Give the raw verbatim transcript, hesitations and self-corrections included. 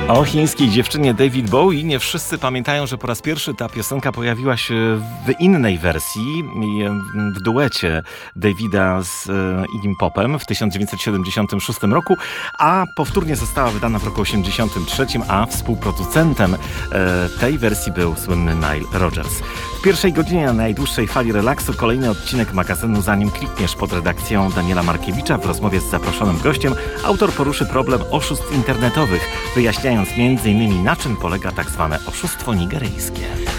O chińskiej dziewczynie David Bowie nie wszyscy pamiętają, że po raz pierwszy ta piosenka pojawiła się w innej wersji, w duecie Davida z Iggy Popem w tysiąc dziewięćset siedemdziesiątym szóstym roku, a powtórnie została wydana w roku osiemdziesiątym trzecim, a współproducentem tej wersji był słynny Nile Rodgers. W pierwszej godzinie na najdłuższej fali relaksu kolejny odcinek magazynu Zanim klikniesz pod redakcją Daniela Markiewicza. W rozmowie z zaproszonym gościem autor poruszy problem oszustw internetowych, wyjaśniając między innymi na czym polega tak zwane oszustwo nigeryjskie.